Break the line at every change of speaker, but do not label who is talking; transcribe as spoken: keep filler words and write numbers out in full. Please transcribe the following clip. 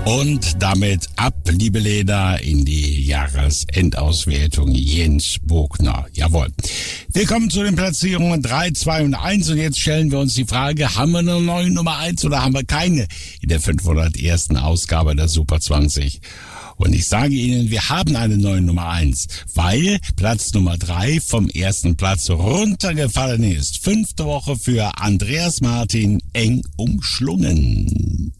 Und damit ab, liebe Lena, in die Jahresendauswertung Jens Bogner. Jawohl. Wir kommen zu den Platzierungen drei, zwei und eins und jetzt stellen wir uns die Frage, haben wir eine neue Nummer eins oder haben wir keine in der fünfhundertersten Ausgabe der Super zwanzig? Und ich sage Ihnen, wir haben eine neue Nummer eins, weil Platz Nummer drei vom ersten Platz runtergefallen ist. Fünfte Woche für Andreas Martin, eng umschlungen.